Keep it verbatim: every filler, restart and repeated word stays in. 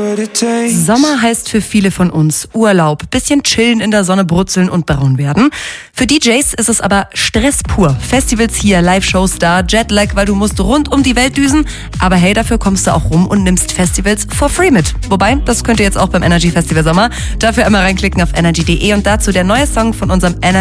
Sommer heißt für viele von uns Urlaub, bisschen chillen, in der Sonne brutzeln und braun werden. Für D Js ist es aber Stress pur. Festivals hier, Live-Shows da, Jetlag, weil du musst rund um die Welt düsen. Aber hey, dafür kommst du auch rum und nimmst Festivals for free mit. Wobei, das könnt ihr jetzt auch beim Energy Festival Sommer. Dafür einmal reinklicken auf energy punkt de und dazu der neue Song von unserem Energy